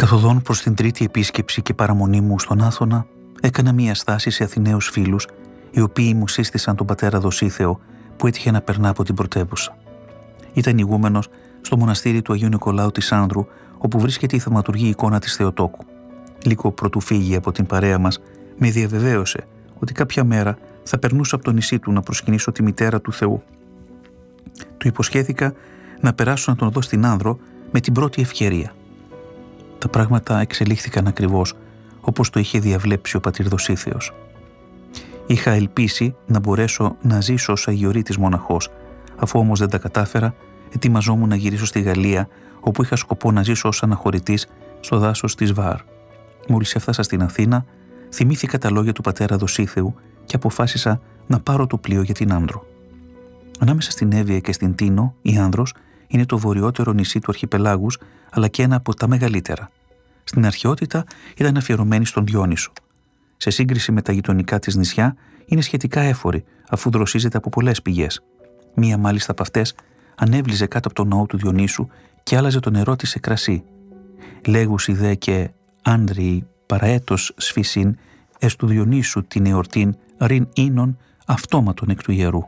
Καθοδόν προς την τρίτη επίσκεψη και παραμονή μου στον Άθωνα, έκανα μία στάση σε Αθηναίους φίλους, οι οποίοι μου σύστησαν τον πατέρα Δοσίθεο που έτυχε να περνά από την πρωτεύουσα. Ήταν ηγούμενος στο μοναστήρι του Αγίου Νικολάου της Άνδρου, όπου βρίσκεται η θαυματουργή εικόνα της Θεοτόκου. Λίγο πρωτού φύγει από την παρέα μας, με διαβεβαίωσε ότι κάποια μέρα θα περνούσα από το νησί του να προσκυνήσω τη μητέρα του Θεού. Του υποσχέθηκα να περάσω να τον δω στην Άνδρο με την πρώτη ευκαιρία. Τα πράγματα εξελίχθηκαν ακριβώς όπως το είχε διαβλέψει ο πατήρ Δοσίθεος. Είχα ελπίσει να μπορέσω να ζήσω ως αγιορείτης μοναχός, αφού όμως δεν τα κατάφερα, ετοιμαζόμουν να γυρίσω στη Γαλλία, όπου είχα σκοπό να ζήσω ως αναχωρητής στο δάσος της Βάρ. Μόλις έφτασα στην Αθήνα, θυμήθηκα τα λόγια του πατέρα Δοσίθεου και αποφάσισα να πάρω το πλοίο για την Άνδρο. Ανάμεσα στην Εύβοια και στην Τίνο, η Άνδρος είναι το βορειότερο νησί του αρχιπελάγους, αλλά και ένα από τα μεγαλύτερα. Στην αρχαιότητα ήταν αφιερωμένη στον Διόνυσο. Σε σύγκριση με τα γειτονικά της νησιά, είναι σχετικά έφορη, αφού δροσίζεται από πολλές πηγές. Μία μάλιστα από αυτές ανέβλυζε κάτω από τον ναό του Διονύσου και άλλαζε το νερό της σε κρασί. Λέγουσι δε και Άνδριοι παραέτος σφυσίν, εσ του Διονύσου την εορτήν ριν ίνων αυτόματον εκ του ιερού.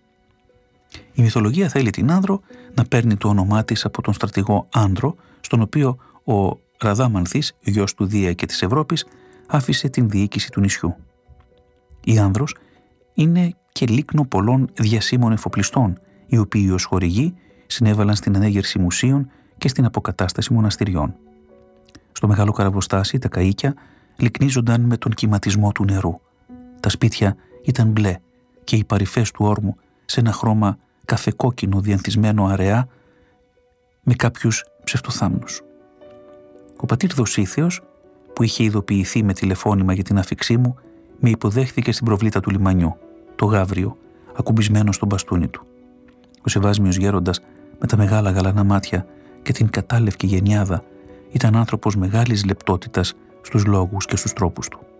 Η μυθολογία θέλει την Άνδρο να παίρνει το όνομά της από τον στρατηγό Άνδρο, στον οποίο ο Ραδάμανθης, γιος του Δία και της Ευρώπης, άφησε την διοίκηση του νησιού. Η Άνδρος είναι και λίκνο πολλών διασύμων εφοπλιστών, οι οποίοι ως χορηγοί συνέβαλαν στην ανέγερση μουσείων και στην αποκατάσταση μοναστηριών. Στο μεγάλο καραβοστάσι τα καΐκια λυκνίζονταν με τον κυματισμό του νερού. Τα σπίτια ήταν μπλε και οι παρυφές του όρμου σε ένα χρώμα καφεκόκκινο διανθισμένο αραιά με κάποιους ψευτοθάμνους. Ο πατήρ Δοσίθεος, που είχε ειδοποιηθεί με τηλεφώνημα για την άφιξή μου, με υποδέχθηκε στην προβλήτα του λιμανιού, το γάβριο, ακουμπισμένο στο μπαστούνι του. Ο σεβάσμιος γέροντας, με τα μεγάλα γαλανά μάτια και την κατάλευκη γενιάδα, ήταν άνθρωπος μεγάλης λεπτότητας στους λόγους και στους τρόπους του.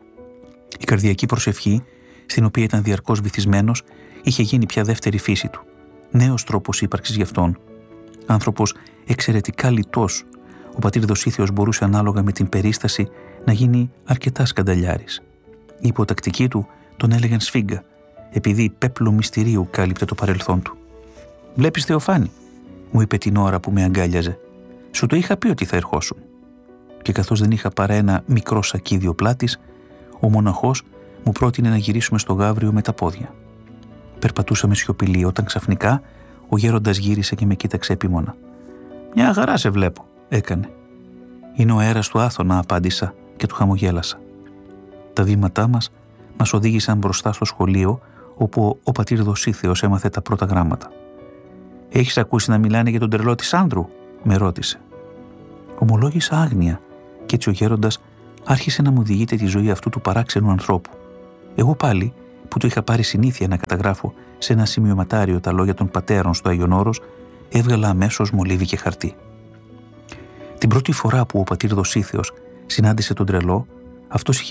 Η καρδιακή προσευχή, στην οποία ήταν διαρκώς βυθισμένος, είχε γίνει πια δεύτερη φύση του. Νέος τρόπος ύπαρξης γι' αυτόν. Άνθρωπος εξαιρετικά λιτός, ο πατήρ Δοσίθεος μπορούσε ανάλογα με την περίσταση να γίνει αρκετά σκανταλιάρης. Οι υποτακτικοί του τον έλεγαν Σφίγγα, επειδή πέπλο μυστηρίου κάλυπτε το παρελθόν του. «Βλέπεις, Θεοφάνη», μου είπε την ώρα που με αγκάλιαζε, «σου το είχα πει ότι θα ερχόσουν». Και καθώς δεν είχα παρά ένα μικρό σακίδιο πλάτης, ο μοναχός μου πρότεινε να γυρίσουμε στο γάβριο με τα πόδια. Περπατούσαμε σιωπηλοί όταν ξαφνικά ο γέροντας γύρισε και με κοίταξε επίμονα. «Μια χαρά σε βλέπω», έκανε. «Είναι ο αέρας του Άθωνα», απάντησα και του χαμογέλασα. Τα βήματά μας οδήγησαν μπροστά στο σχολείο, όπου ο πατήρ Δοσίθεος έμαθε τα πρώτα γράμματα. «Έχεις ακούσει να μιλάνε για τον τρελό της Άνδρου?» με ρώτησε. Ομολόγησα άγνοια και έτσι ο γέροντας άρχισε να μου διηγείται τη ζωή αυτού του παράξενου ανθρώπου. Εγώ πάλι, που του είχα πάρει συνήθεια να καταγράφω σε ένα σημειωματάριο τα λόγια των πατέρων στο Άγιον Όρος, έβγαλα αμέσως μολύβι και χαρτί. Την πρώτη φορά που ο πατήρ Δοσίθεος συνάντησε τον τρελό, αυτός είχε